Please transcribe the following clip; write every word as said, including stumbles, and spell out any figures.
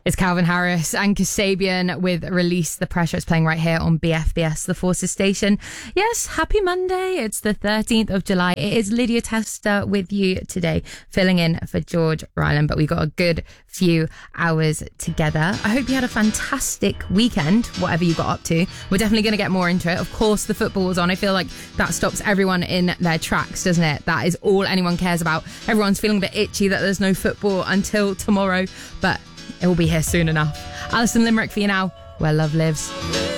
It's Calvin Harris and Kasabian with Release the Pressure. It's playing right here on B F B S, the Forces station. Yes, happy Monday. It's the thirteenth of July. It is Lydia Tester with you today, filling in for George Ryland, but we got a good few hours together. I hope you had a fantastic weekend, whatever you got up to. We're definitely going to get more into it. Of course, the football was on. I feel like that stops everyone in their tracks, doesn't it? That is all anyone cares about. Everyone's feeling a bit itchy that there's no football until tomorrow, but it will be here soon enough. Alison Limerick for you now, Where Love Lives.